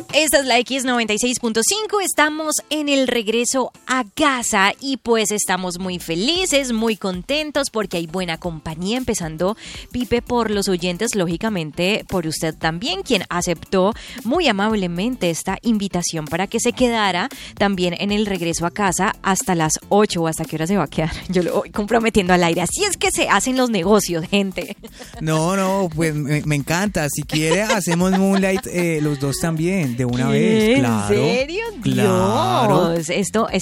Esta es la X96.5, estamos en el regreso a casa y pues estamos muy felices, muy contentos porque hay buena compañía, empezando Pipe por los oyentes, lógicamente por usted también, quien aceptó muy amablemente esta invitación para que se quedara también en el regreso a casa hasta las 8 o hasta qué hora se va a quedar. Yo lo voy comprometiendo al aire, así es que se hacen los negocios, gente. No, pues me encanta, si quiere hacemos Moonlight los dos también. De una vez, claro. ¿En serio? Claro. Dios,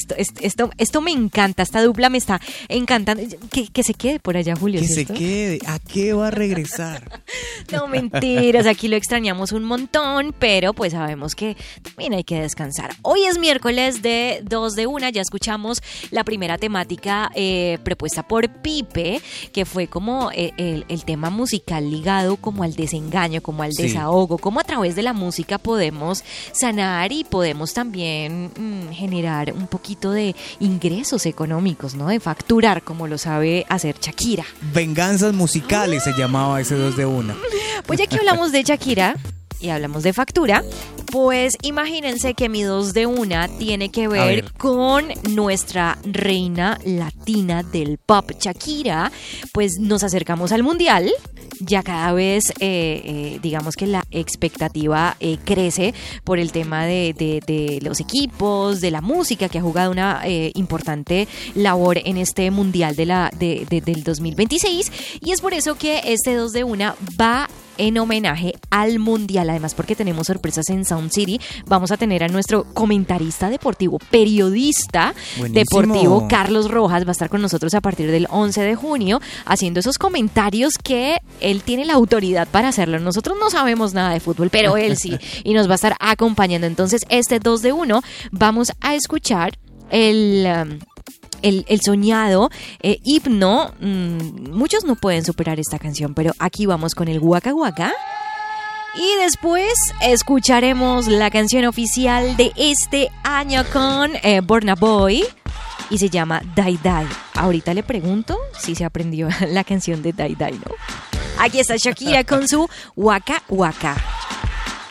esto me encanta, esta dupla me está encantando. Que se quede por allá, Julio. Que ¿cierto? se quede. ¿A qué va a regresar? No, mentiras, aquí lo extrañamos un montón, pero pues sabemos que también hay que descansar. Hoy es miércoles de 2 de 1, ya escuchamos la primera temática propuesta por Pipe, que fue como el tema musical ligado como al desengaño, como al desahogo, como a través de la música podemos sanar y podemos también generar un poquito de ingresos económicos, ¿no? De facturar, como lo sabe hacer Shakira. Venganzas musicales se llamaba ese 2 de 1. Pues ya que hablamos de Shakira y hablamos de factura, pues imagínense que mi 2 de 1 tiene que ver con nuestra reina latina del pop, Shakira. Pues nos acercamos al mundial. Ya cada vez, digamos que la expectativa crece por el tema de los equipos, de la música, que ha jugado una importante labor en este mundial del 2026. Y es por eso que este 2 de 1 va en homenaje al mundial. Además, porque tenemos sorpresas en Sound City, vamos a tener a nuestro comentarista deportivo, periodista deportivo, Carlos Rojas, va a estar con nosotros a partir del 11 de junio, haciendo esos comentarios que él tiene la autoridad para hacerlo. Nosotros no sabemos nada de fútbol, pero él sí, y nos va a estar acompañando. Entonces, este 2 de 1 vamos a escuchar el soñado himno. Muchos no pueden superar esta canción, pero aquí vamos con el Waka Waka. Y después escucharemos la canción oficial de este año con Burna Boy y se llama Die Die. Ahorita le pregunto si se aprendió la canción de Die Die, ¿no? Aquí está Shakira con su Waka Waka.